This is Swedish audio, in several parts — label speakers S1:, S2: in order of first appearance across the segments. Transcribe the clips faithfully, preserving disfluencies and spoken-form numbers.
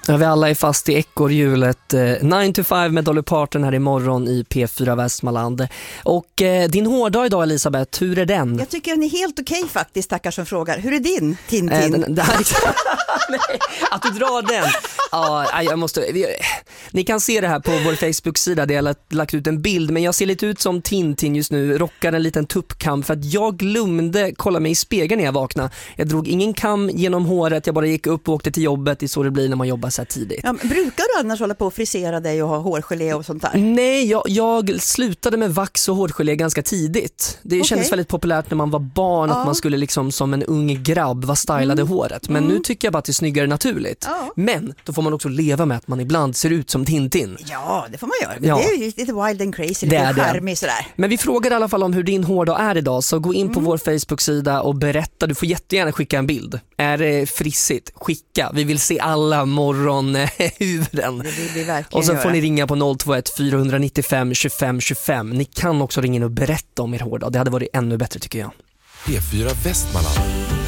S1: Ja, vi alla är fast i ekorrhjulet. nine to five med Dolly Parton här imorgon i P fyra Västmanland. Och eh, din hårdag idag, Elisabeth, hur är den?
S2: Jag tycker den är helt okej faktiskt, tackar som frågar. Hur är din, Tintin?
S1: Eh, den, det här, nej, att du drar den. Ja, jag måste, vi, ni kan se det här på vår Facebook-sida där jag lagt, lagt ut en bild, men jag ser lite ut som Tintin just nu, rockar en liten tuppkam för att jag glömde kolla mig i spegeln när jag vaknade. Jag drog ingen kam genom håret, jag bara gick upp och åkte till jobbet. Det är så det blir när man jobbar så här tidigt.
S2: Ja, brukar du annars hålla på att frisera dig och ha hårgelé och sånt där?
S1: Nej, jag, jag slutade med vax och hårgelé ganska tidigt. Det okay. kändes väldigt populärt när man var barn, ja. Att man skulle liksom som en ung grabb vara stylade mm. håret. Men mm. nu tycker jag bara att det är snyggare naturligt. Ja. Men då får man också leva med att man ibland ser ut som Tintin.
S2: Ja, det får man göra. Ja. Det är ju lite wild and crazy,
S1: lite
S2: det charmig sådär.
S1: Men vi frågar i alla fall om hur din hårdag är idag, så gå in på mm. vår Facebook-sida och berätta. Du får jättegärna skicka en bild. Är det frissigt? Skicka. Vi vill se alla morgonhuvuden.
S2: Det vill vi verkligen
S1: och så
S2: göra.
S1: får ni ringa på noll två ett fyra nio fem tjugofem tjugofem. Ni kan också ringa in och berätta om er hårdag. Det hade varit ännu bättre tycker jag.
S3: P fyra Västmanland.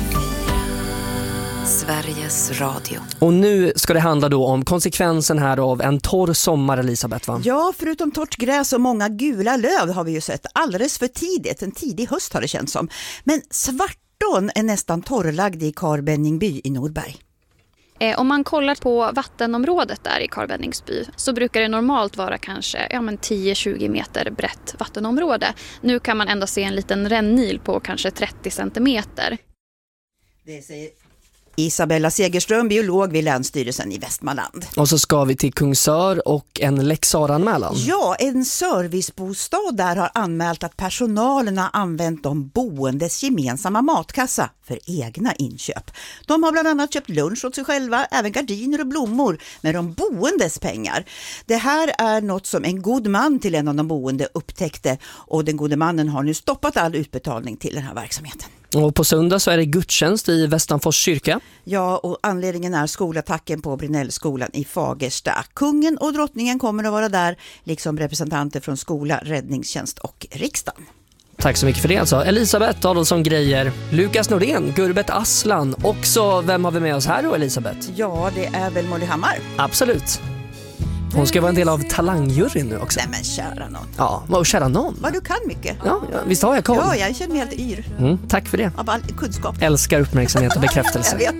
S4: Sveriges Radio.
S1: Och nu ska det handla då om konsekvensen här av en torr sommar, Elisabeth, va?
S2: Ja, förutom torrt gräs och många gula löv har vi ju sett alldeles för tidigt. En tidig höst har det känts som. Men Svartån är nästan torrlagd i Karlbenningby i Norberg.
S5: Om man kollar på vattenområdet där i Karlbenningby så brukar det normalt vara kanske ja, men tio till tjugo meter brett vattenområde. Nu kan man ändå se en liten rännil på kanske trettio centimeter.
S2: Det säger Isabella Segerström, biolog vid Länsstyrelsen i Västmanland.
S1: Och så ska vi till Kungsör och en läxaranmälan.
S2: Ja, en servicebostad där har anmält att personalen har använt de boendes gemensamma matkassa för egna inköp. De har bland annat köpt lunch åt sig själva, även gardiner och blommor med de boendes pengar. Det här är något som en god man till en av de boende upptäckte, och den gode mannen har nu stoppat all utbetalning till den här verksamheten.
S1: Och på söndag så är det gudstjänst i Västanfors kyrka.
S2: Ja, och anledningen är skolattacken på Brinellskolan i Fagersta. Kungen och drottningen kommer att vara där, liksom representanter från skola, räddningstjänst och riksdagen.
S1: Tack så mycket för det alltså. Elisabeth Adolfsson Grejer, Lukas Nordén, Gurbet Aslan. Också, vem har vi med oss här då, Elisabeth?
S2: Ja, det är väl Molly Hammar.
S1: Absolut. Hon ska vara en del av talangjuryn nu också.
S2: Nej men kära någon.
S1: Ja, och kära någon.
S2: Vad du kan mycket.
S1: Ja, ja, visst har jag koll.
S2: Ja, jag känner mig helt yr.
S1: Mm, tack för det.
S2: Av all kunskap.
S1: Älskar uppmärksamhet och bekräftelse.
S2: Jag vet.